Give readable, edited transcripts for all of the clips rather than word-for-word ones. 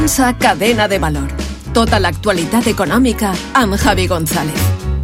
A Cadena de Valor. Tota l'actualitat econòmica amb Javi González.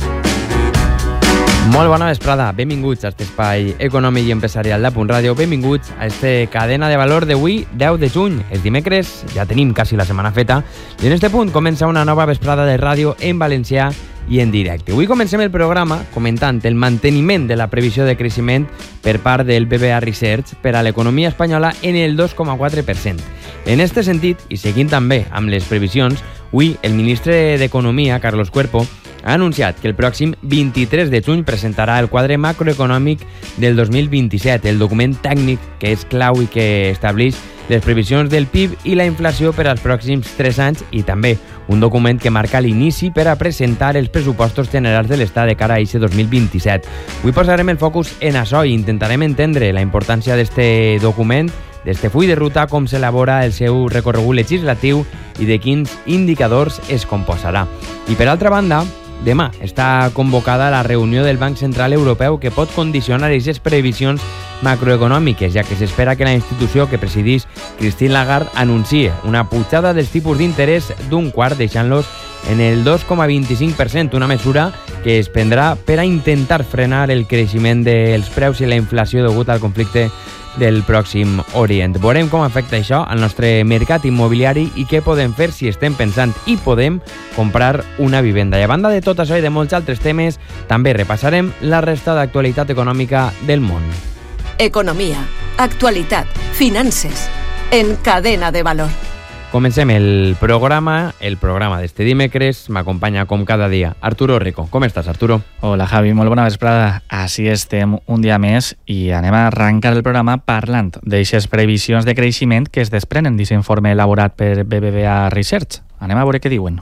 Molt bona vesprada, benvinguts a aquest espai econòmic i empresarial de Punt Ràdio. Benvinguts a este Cadena de Valor d'avui, 10 de juny. És dimecres, ja tenim quasi la setmana feta, i en este punt comença una nova vesprada de ràdio en valencià i en directe. Avui comencem el programa comentant el manteniment de la previsió de creixement per part del BBVA Research per a l'economia espanyola en el 2,4%. En este sentit, i seguint també amb les previsions, avui el ministre d'Economia, Carlos Cuerpo, ha anunciat que el pròxim 23 de juny presentarà el quadre macroeconòmic del 2027, el document tècnic que és clau i que estableix les previsions del PIB i la inflació per als pròxims 3 anys i també un document que marca l'inici per a presentar els pressupostos generals de l'Estat de cara a aquest 2027. Avui posarem el focus en això i intentarem entendre la importància d'este document, d'este full de ruta, com s'elabora el seu recorregut legislatiu i de quins indicadors es composarà. I per altra banda, demà està convocada la reunió del Banc Central Europeu que pot condicionar aquestes previsions macroeconòmiques, ja que s'espera que la institució que presideix Christine Lagarde anunciï una pujada dels tipus d'interès d'un quart, deixant-los en el 2,25%, una mesura que es prendrà per a intentar frenar el creixement dels preus i la inflació degut al conflicte del Pròxim Orient. Veurem com afecta això al nostre mercat immobiliari i què podem fer si estem pensant i podem comprar una vivenda. I a banda de tot això i de molts altres temes, també repassarem la resta d'actualitat econòmica del món. Economia, actualitat, finances, en Cadena de Valor. Comencem el programa d'este dimecres. M'acompanya com cada dia Arturo Rico. Com estàs, Arturo? Hola, Javi, molt bona vesprada. Així estem un dia més i anem a arrencar el programa parlant d'eixes previsions de creixement que es desprenen d'aquest informe elaborat per BBVA Research. Anem a veure què diuen.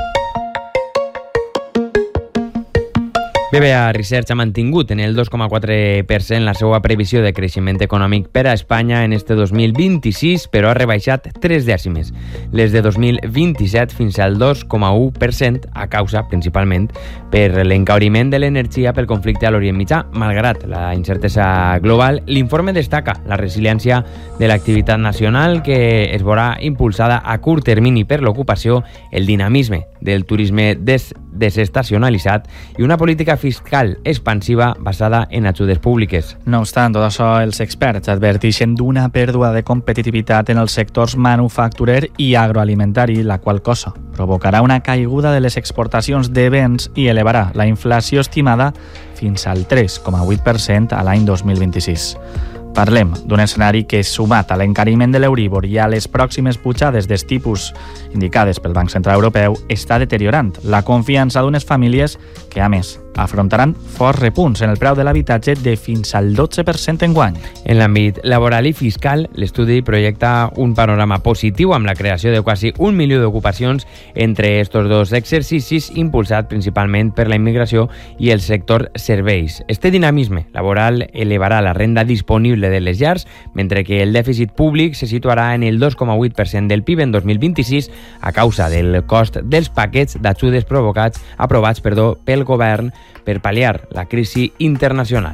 BBVA Research ha mantingut en el 2,4% la seva previsió de creixement econòmic per a Espanya en este 2026, però ha rebaixat 3 dècimes, les de 2027 fins al 2,1%, a causa principalment per l'encauriment de l'energia pel conflicte a l'Orient Mitjà. Malgrat la incertesa global, l'informe destaca la resiliència de l'activitat nacional que es veurà impulsada a curt termini per l'ocupació, el dinamisme del turisme desestacionalitzat i una política fiscal expansiva basada en ajudes públiques. No obstant tot això, els experts adverteixen d'una pèrdua de competitivitat en els sectors manufacturer i agroalimentari, la qual cosa provocarà una caiguda de les exportacions de béns i elevarà la inflació estimada fins al 3,8% a l'any 2026. Parlem d'un escenari que, sumat a l'encariment de l'Euríbor i a les pròximes pujades dels tipus indicades pel Banc Central Europeu, està deteriorant la confiança d'unes famílies que, a més, afrontaran forts repunts en el preu de l'habitatge de fins al 12% enguany. En l'àmbit laboral i fiscal, l'estudi projecta un panorama positiu amb la creació de quasi 1 milió d'ocupacions entre estos dos exercicis, impulsat principalment per la immigració i el sector serveis. Este dinamisme laboral elevarà la renda disponible de les llars, mentre que el dèficit públic se situarà en el 2,8% del PIB en 2026 a causa del cost dels paquets d'ajudes aprovats pel govern per pal·liar la crisi internacional.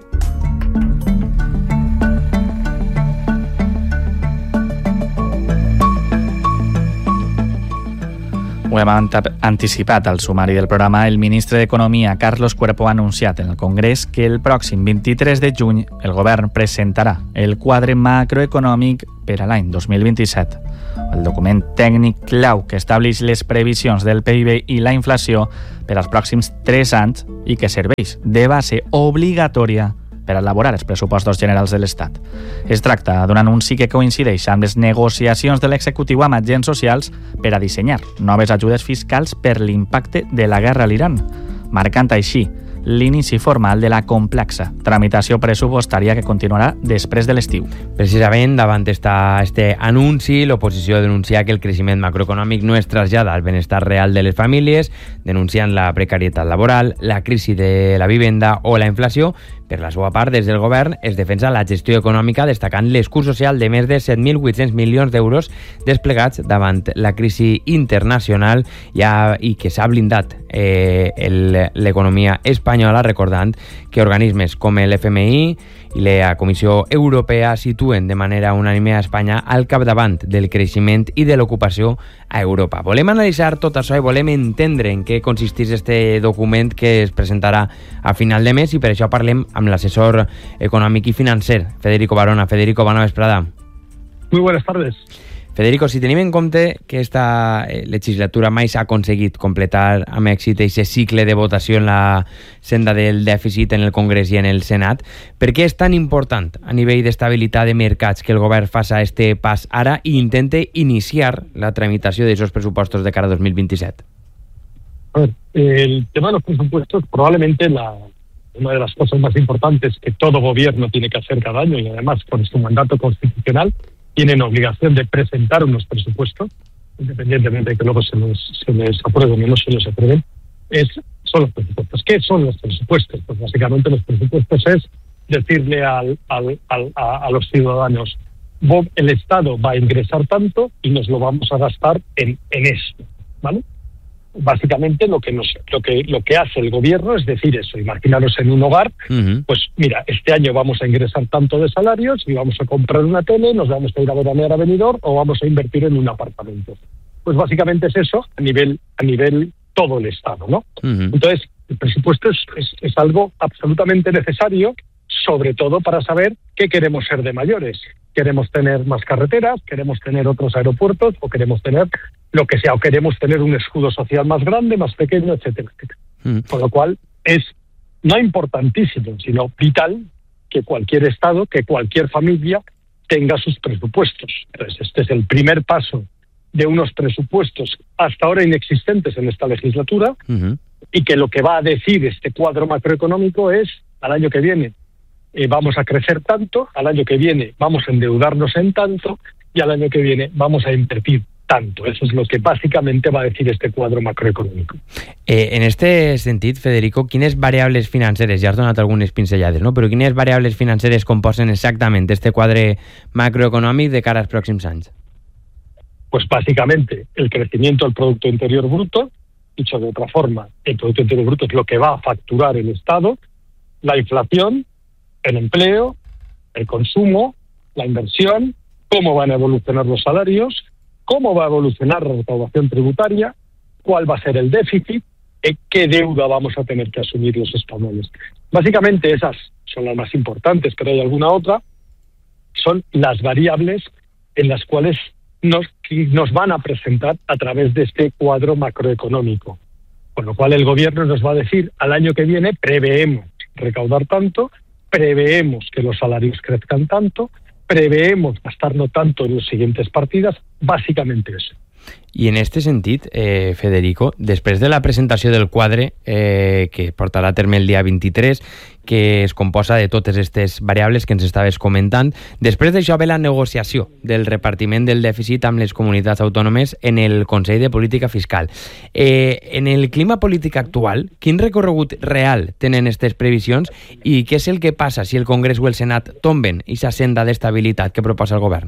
Ho hem anticipat al sumari del programa. El ministre d'Economia, Carlos Cuerpo, ha anunciat en el Congrés que el pròxim 23 de juny el govern presentarà el quadre macroeconòmic per a l'any 2027. El document tècnic clau que estableix les previsions del PIB i la inflació per als pròxims 3 anys i que serveix de base obligatòria per elaborar els pressupostos generals de l'Estat. Es tracta d'un anunci que coincideix amb les negociacions de l'executiu amb agents socials per a dissenyar noves ajudes fiscals per l'impacte de la guerra a l'Iran, marcant així l'inici formal de la complexa tramitació pressupostària que continuarà després de l'estiu. Precisament davant este anunci, l'oposició denuncia que el creixement macroeconòmic no es trasllada al benestar real de les famílies, denunciant la precarietat laboral, la crisi de la vivenda o la inflació. Per la seva part, des del govern es defensa la gestió econòmica, destacant l'escut social de més de 7.800 milions d'euros desplegats davant la crisi internacional i que s'ha blindat l'economia espanyola, recordant que organismes com l'FMI i la Comissió Europea situen de manera unànime a Espanya al capdavant del creixement i de l'ocupació a Europa. Volem analitzar tot això i volem entendre en què consisteix este document que es presentarà a final de mes, i per això parlem amb l'assessor econòmic i financer, Federico Barona. Federico, bona vesprada. Muy buenas tardes. Federico, si tenim en compte que esta legislatura mai s'ha aconseguit completar amb èxit aquest cicle de votació en la senda del dèficit en el Congrés i en el Senat, per què és tan important a nivell d'estabilitat de mercats que el govern faça este pas ara i intente iniciar la tramitació d'aquests pressupostos de cara a 2027? A ver, el tema de los presupuestos probablemente una de las cosas más importantes que todo gobierno tiene que hacer cada año, y además con su mandato constitucional tienen obligación de presentar unos presupuestos, independientemente de que luego se les aprueben o no se les aprueben, son los presupuestos. ¿Qué son los presupuestos? Pues básicamente los presupuestos es decirle a los ciudadanos: el Estado va a ingresar tanto y nos lo vamos a gastar en esto, ¿vale? Básicamente lo que hace el gobierno es decir eso. Imaginaros en un hogar, pues mira, este año vamos a ingresar tanto de salarios y vamos a comprar una tele, nos vamos a ir a veranear a Benidorm o vamos a invertir en un apartamento. Pues básicamente es eso a nivel todo el Estado, ¿no? Entonces, el presupuesto es algo absolutamente necesario, sobre todo para saber qué queremos ser de mayores. Queremos tener más carreteras, queremos tener otros aeropuertos, o queremos tener lo que sea, o queremos tener un escudo social más grande, más pequeño, etcétera, etcétera. Con lo cual es no importantísimo, sino vital que cualquier Estado, que cualquier familia tenga sus presupuestos. Entonces, este es el primer paso de unos presupuestos hasta ahora inexistentes en esta legislatura, y que lo que va a decir este cuadro macroeconómico es: al año que viene vamos a crecer tanto, al año que viene vamos a endeudarnos en tanto, y al año que viene vamos a invertir tanto. Eso es lo que bàsicament va a decir este quadre macroeconòmic. En este sentit, Federico, quines variables financeres, ja has donat algunes pinzellades, no? Però quines variables financeres composen exactament este quadre macroeconòmic de cara als pròxims anys? Pues básicamente el crecimiento del Producto Interior Bruto. Dicho de otra forma, el Producto Interior Bruto es lo que va a facturar el Estado, la inflación, el empleo, el consumo, la inversión, cómo van a evolucionar los salarios, cómo va a evolucionar la recaudación tributaria, cuál va a ser el déficit, qué deuda vamos a tener que asumir los españoles. Básicamente esas son las más importantes, pero hay alguna otra. Son las variables en las cuales nos van a presentar a través de este cuadro macroeconómico. Con lo cual el gobierno nos va a decir: al año que viene preveemos recaudar tanto, preveemos que los salarios crezcan tanto, preveemos gastar-no tanto en les siguientes partides, bàsicament això. I en aquest sentit, Federico, després de la presentació del quadre que portarà a terme el dia 23, que es composa de totes aquestes variables que ens estaves comentant, després d'això ve la negociació del repartiment del dèficit amb les comunitats autònomes en el Consell de Política Fiscal. En el clima polític actual, quin recorregut real tenen aquestes previsions i què és el que passa si el Congrés o el Senat tomben aquesta senda d'estabilitat que proposa el govern?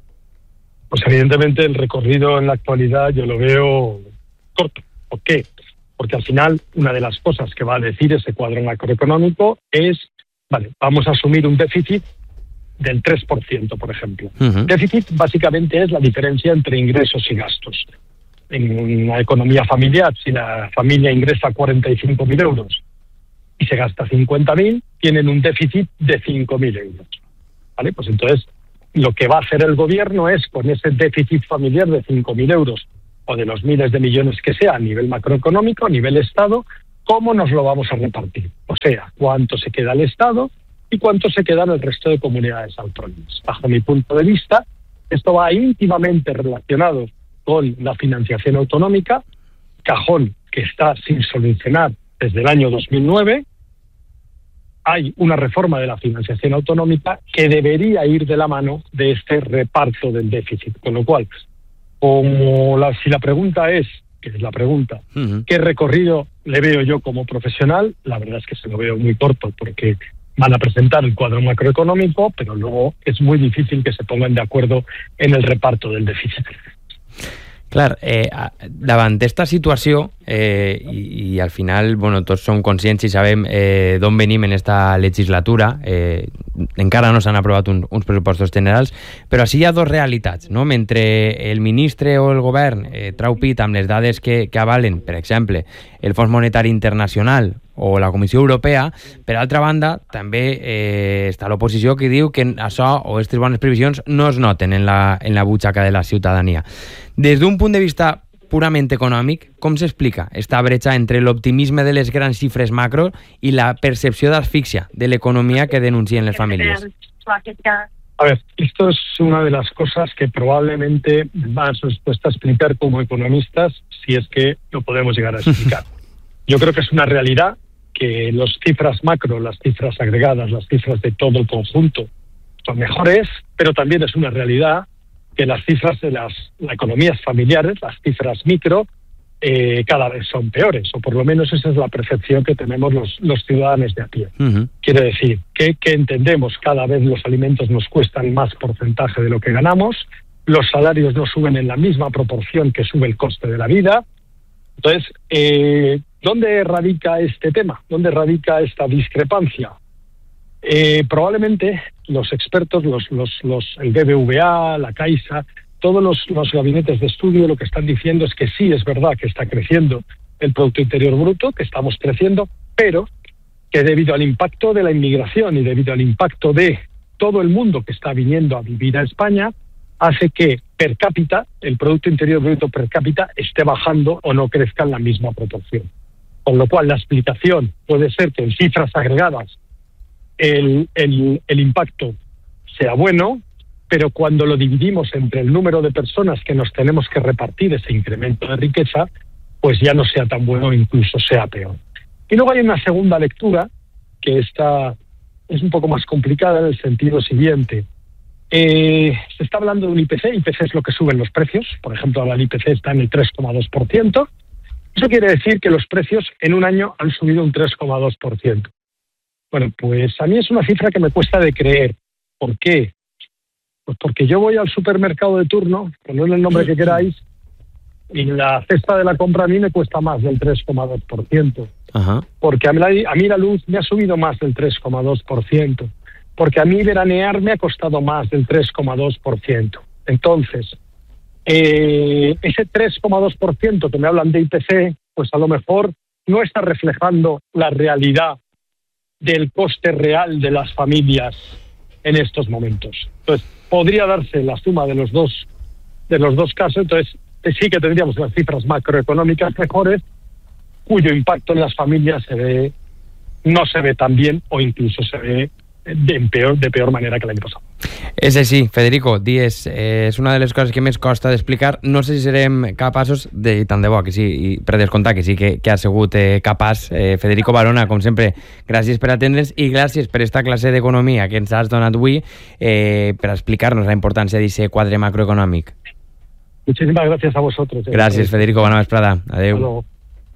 Pues evidentemente el recorrido en la actualidad yo lo veo corto. ¿Por qué? Porque al final una de las cosas que va a decir ese cuadro macroeconómico es: vale, vamos a asumir un déficit del 3%, por ejemplo. Déficit básicamente es la diferencia entre ingresos y gastos. En una economía familiar, si la familia ingresa 45.000 euros y se gasta 50.000, tienen un déficit de 5.000 euros. ¿Vale? Pues entonces lo que va a hacer el gobierno es, con ese déficit familiar de 5.000 euros o de los miles de millones que sea a nivel macroeconómico, a nivel Estado, ¿cómo nos lo vamos a repartir? O sea, cuánto se queda el Estado y cuánto se queda en el resto de comunidades autónomas. Bajo mi punto de vista, esto va íntimamente relacionado con la financiación autonómica, cajón que está sin solucionar desde el año 2009. Hay una reforma de la financiación autonómica que debería ir de la mano de este reparto del déficit. Con lo cual, si la pregunta es, que es la pregunta, ¿qué recorrido le veo yo como profesional? La verdad es que se lo veo muy corto, porque van a presentar el cuadro macroeconómico, pero luego es muy difícil que se pongan de acuerdo en el reparto del déficit. Clar, davant d'esta situació, i al final, bueno, tots som conscients i sabem d'on venim en esta legislatura, encara no s'han aprovat uns pressupostos generals, però així hi ha dos realitats, no? Mentre el ministre o el govern trau pit amb les dades que avalen, per exemple, el Fons Monetari Internacional o la Comissió Europea, per altra banda, també està l'oposició que diu que això o aquestes bones previsions no es noten en la butxaca de la ciutadania. Des d'un punt de vista purament econòmic, com s'explica esta bretxa entre l'optimisme de les grans xifres macro i la percepció d'asfíxia de l'economia que denuncien les famílies? A ver, esto es una de las cosas que probablemente más nos cuesta explicar como economistas, si es que lo podemos llegar a explicar. Yo creo que es una realidad que las cifras macro, las cifras agregadas, las cifras de todo el conjunto son mejores, pero también es una realidad que las cifras de las economías familiares, las cifras micro, cada vez son peores, o por lo menos esa es la percepción que tenemos los ciudadanos de a pie. Quiere decir que entendemos cada vez los alimentos nos cuestan más porcentaje de lo que ganamos, los salarios no suben en la misma proporción que sube el coste de la vida. Entonces, ¿dónde radica este tema? ¿Dónde radica esta discrepancia? Probablemente los expertos, el BBVA, la Caixa, todos los gabinetes de estudio lo que están diciendo es que sí, es verdad que está creciendo el Producto Interior Bruto, que estamos creciendo, pero que debido al impacto de la inmigración y debido al impacto de todo el mundo que está viniendo a vivir a España, hace que per cápita, el Producto Interior Bruto per cápita esté bajando o no crezca en la misma proporción. Con lo cual la explicación puede ser que en cifras agregadas el impacto sea bueno, pero cuando lo dividimos entre el número de personas que nos tenemos que repartir ese incremento de riqueza, pues ya no sea tan bueno o incluso sea peor. Y luego hay una segunda lectura, que esta es un poco más complicada en el sentido siguiente. Se está hablando de un IPC, IPC es lo que suben los precios, por ejemplo ahora el IPC está en el 3,2%, eso quiere decir que los precios en un año han subido un 3,2%. Bueno, pues a mí es una cifra que me cuesta de creer. ¿Por qué? Pues porque yo voy al supermercado de turno, ponedle el nombre que queráis, y la cesta de la compra a mí me cuesta más del 3,2%. Ajá. Porque a mí la luz me ha subido más del 3,2%. Porque a mí veranear me ha costado más del 3,2%. Entonces, ese 3,2% que me hablan de IPC, pues a lo mejor no está reflejando la realidad del coste real de las familias en estos momentos. Entonces, podría darse la suma de los dos casos, entonces sí que tendríamos las cifras macroeconómicas mejores, cuyo impacto en las familias no se ve tan bien o incluso se ve de peor manera que el año pasado. Ese sí, Federico, dies, és una de les coses que més costa d'explicar. No sé si serem capaços, de tant de bo que sí, i per descomptar que sí que ha sigut capaç. Federico Barona, com sempre, gràcies per atendre'ns i gràcies per esta classe d'economia que ens has donat avui per explicar-nos la importància d'aquest quadre macroeconòmic. Muchísimas gracias a vosotros. Gràcies, Federico, bona vesprada. Adéu. Hasta luego.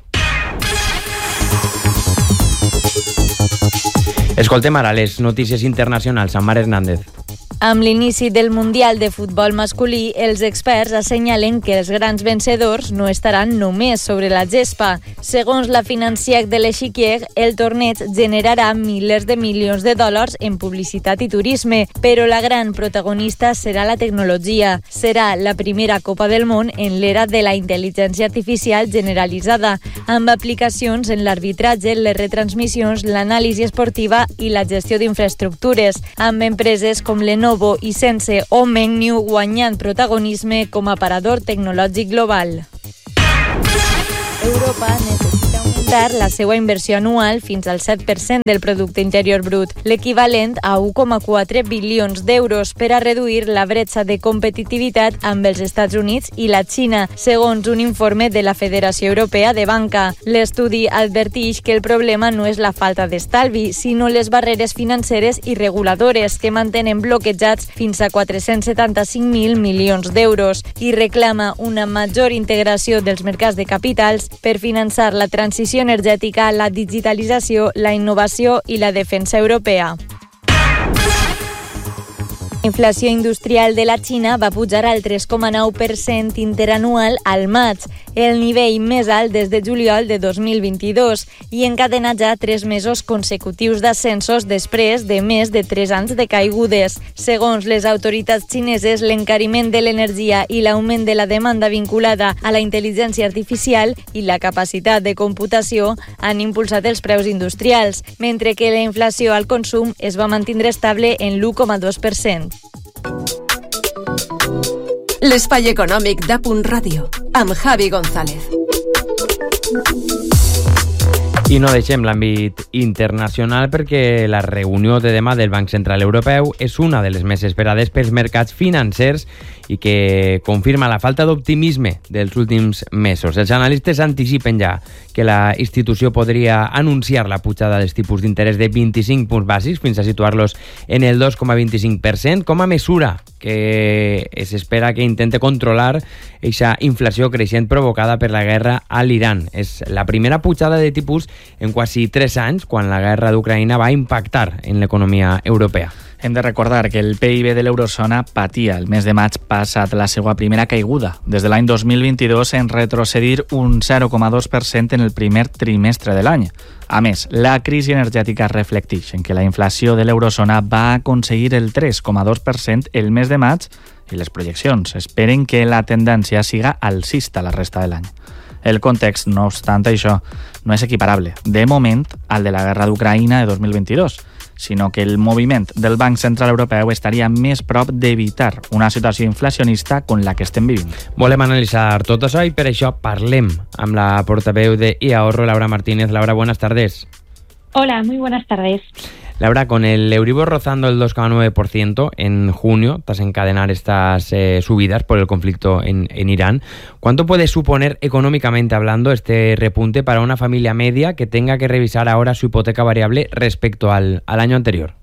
Escoltem ara les notícies internacionals amb Mar Hernández. Amb l'inici del Mundial de Futbol Masculí, els experts assenyalen que els grans vencedors no estaran només sobre la gespa. Segons la Financière de l'Echiquier, el torneig generarà milers de milions de dòlars en publicitat i turisme, però la gran protagonista serà la tecnologia. Serà la primera Copa del Món en l'era de la intel·ligència artificial generalitzada, amb aplicacions en l'arbitratge, les retransmissions, l'anàlisi esportiva i la gestió d'infraestructures, amb empreses com Lenovo i Sense o Mengniu guanyant protagonisme com a aparador tecnològic global. Europa necessita augmentar la seva inversió anual fins al 7% del producte interior brut, l'equivalent a 1,4 bilions d'euros per a reduir la bretxa de competitivitat amb els Estats Units i la Xina, segons un informe de la Federació Europea de Banca. L'estudi adverteix que el problema no és la falta d'estalvi, sinó les barreres financeres i reguladores que mantenen bloquejats fins a 475.000 milions d'euros i reclama una major integració dels mercats de capitals per finançar la transició energètica, la digitalització, la innovació i la defensa europea. La inflació industrial de la Xina va pujar al 3,9% interanual al maig, el nivell més alt des de juliol de 2022, i encadena ja 3 mesos consecutius d'ascensos després de més de 3 anys de caigudes. Segons les autoritats xineses, l'encariment de l'energia i l'augment de la demanda vinculada a la intel·ligència artificial i la capacitat de computació han impulsat els preus industrials, mentre que la inflació al consum es va mantindre estable en l'1,2%. L'espai econòmic d'A.Ràdio, amb Javi González. I no deixem l'àmbit internacional perquè la reunió de demà del Banc Central Europeu és una de les més esperades pels mercats financers i que confirma la falta d'optimisme dels últims mesos. Els analistes anticipen ja que la institució podria anunciar la pujada dels tipus d'interès de 25 punts bàsics fins a situar-los en el 2,25% com a mesura que s'espera que intente controlar aquesta inflació creixent provocada per la guerra a l'Iran. És la primera pujada de tipus en quasi 3 anys, quan la guerra d'Ucraïna va impactar en l'economia europea. Hem de recordar que el PIB de l'eurozona patia el mes de maig passat la seva primera caiguda, des de l'any 2022 en retrocedir un 0,2% en el primer trimestre de l'any. A més, la crisi energètica reflecteix en que la inflació de l'eurozona va aconseguir el 3,2% el mes de maig i les projeccions esperen que la tendència siga alcista la resta de l'any. El context, no obstant això, no és equiparable, de moment, al de la guerra d'Ucraïna de 2022, sinó que el moviment del Banc Central Europeu estaria més prop d'evitar una situació inflacionista com la que estem vivint. Volem analitzar tot això i per això parlem amb la portaveu de iAhorro, Laura Martínez. Laura, buenas tardes. Hola, muy buenas tardes. Laura, con el Euribor rozando el 2,9% en junio, tras encadenar estas subidas por el conflicto en Irán, ¿cuánto puede suponer económicamente hablando este repunte para una familia media que tenga que revisar ahora su hipoteca variable respecto al año anterior?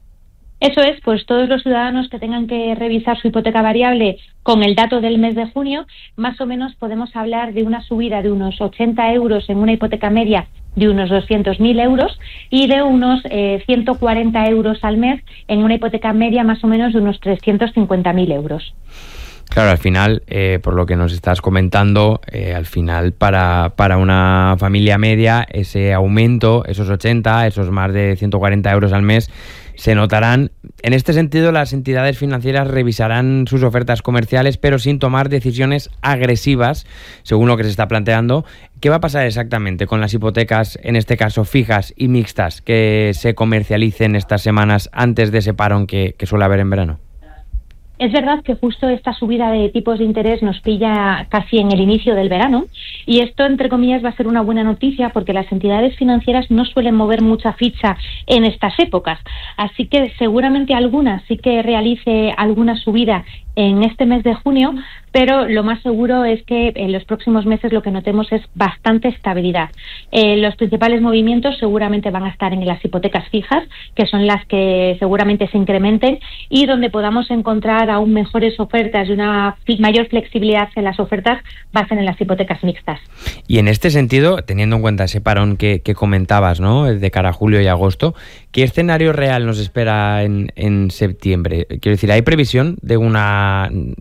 Eso es, pues todos los ciudadanos que tengan que revisar su hipoteca variable con el dato del mes de junio, más o menos podemos hablar de una subida de unos 80 euros en una hipoteca media de unos 200.000 euros y de unos 140 euros al mes en una hipoteca media más o menos de unos 350.000 euros. Claro, al final, por lo que nos estás comentando, al final para una familia media ese aumento, esos 80, esos más de 140 euros al mes, se notarán. En este sentido, las entidades financieras revisarán sus ofertas comerciales, pero sin tomar decisiones agresivas, según lo que se está planteando. ¿Qué va a pasar exactamente con las hipotecas, en este caso fijas y mixtas, que se comercialicen estas semanas antes de ese parón que suele haber en verano? Es verdad que justo esta subida de tipos de interés nos pilla casi en el inicio del verano y esto, entre comillas, va a ser una buena noticia porque las entidades financieras no suelen mover mucha ficha en estas épocas. Así que seguramente alguna sí que realice alguna subida en este mes de junio, pero lo más seguro es que en los próximos meses lo que notemos es bastante estabilidad. Los principales movimientos seguramente van a estar en las hipotecas fijas, que son las que seguramente se incrementen y donde podamos encontrar aún mejores ofertas y una mayor flexibilidad en las ofertas va a ser en las hipotecas mixtas. Y en este sentido, teniendo en cuenta ese parón que comentabas, ¿no?, de cara a julio y agosto, ¿qué escenario real nos espera en septiembre? Quiero decir, ¿hay previsión de una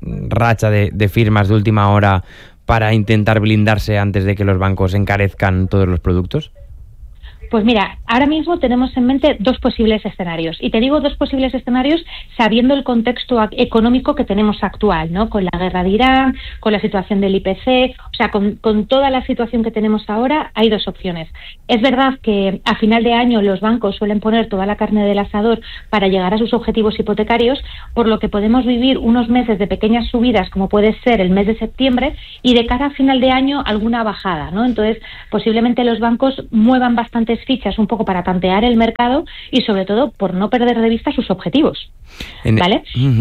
racha de firmas de última hora para intentar blindarse antes de que los bancos encarezcan todos los productos? Pues mira, ahora mismo tenemos en mente dos posibles escenarios. Y te digo dos posibles escenarios sabiendo el contexto económico que tenemos actual, ¿no? Con la guerra de Irán, con la situación del IPC, o sea, con toda la situación que tenemos ahora, hay dos opciones. Es verdad que a final de año los bancos suelen poner toda la carne del asador para llegar a sus objetivos hipotecarios, por lo que podemos vivir unos meses de pequeñas subidas, como puede ser el mes de septiembre, y de cara a final de año alguna bajada, ¿no? Entonces, posiblemente los bancos muevan bastantes fichas un poco para tantear el mercado y sobre todo por no perder de vista sus objetivos, ¿vale?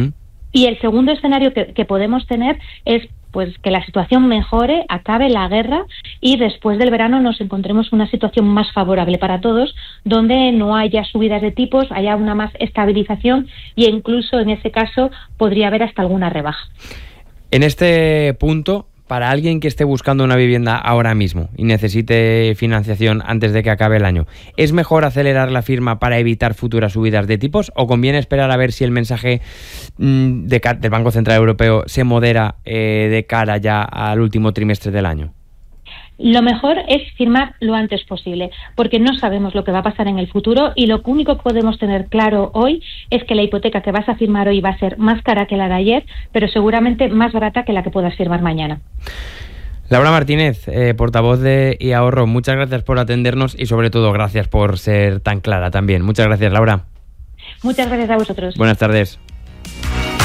Y el segundo escenario que podemos tener es pues que la situación mejore, acabe la guerra y después del verano nos encontremos una situación más favorable para todos, donde no haya subidas de tipos, haya una más estabilización y incluso en ese caso podría haber hasta alguna rebaja. En este punto, para alguien que esté buscando una vivienda ahora mismo y necesite financiación antes de que acabe el año, ¿es mejor acelerar la firma para evitar futuras subidas de tipos o conviene esperar a ver si el mensaje del Banco Central Europeo se modera de cara ya al último trimestre del año? Lo mejor es firmar lo antes posible, porque no sabemos lo que va a pasar en el futuro y lo único que podemos tener claro hoy es que la hipoteca que vas a firmar hoy va a ser más cara que la de ayer, pero seguramente más barata que la que puedas firmar mañana. Laura Martínez, portavoz de iAhorro, muchas gracias por atendernos y sobre todo gracias por ser tan clara también. Muchas gracias, Laura. Muchas gracias a vosotros. Buenas tardes.